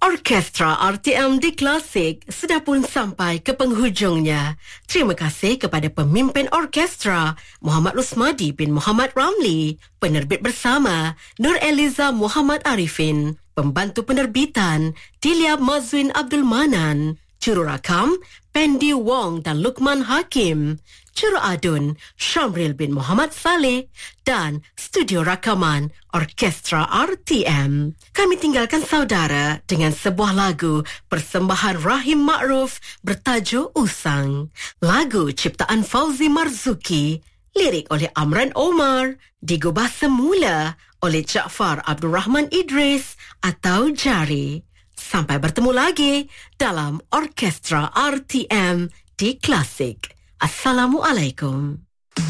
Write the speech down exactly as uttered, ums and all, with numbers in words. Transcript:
Orkestra R T M di Klasik sudah pun sampai ke penghujungnya. Terima kasih kepada pemimpin orkestra Muhammad Rusmadi bin Muhammad Ramli, penerbit bersama Nur Eliza Muhammad Arifin, pembantu penerbitan Dilia Mazwin Abdul Manan, jururakam Pendi Wong dan Lukman Hakim, juru adun Syamril bin Muhammad Saleh dan studio rakaman Orkestra R T M. Kami tinggalkan saudara dengan sebuah lagu persembahan Rahim Ma'ruf bertajuk Usang. Lagu ciptaan Fauzi Marzuki, lirik oleh Amran Omar, digubah semula oleh Jaafar Abdul Rahman Idris atau Jari. Sampai bertemu lagi dalam Orkestra R T M di Klasik. Assalamualaikum.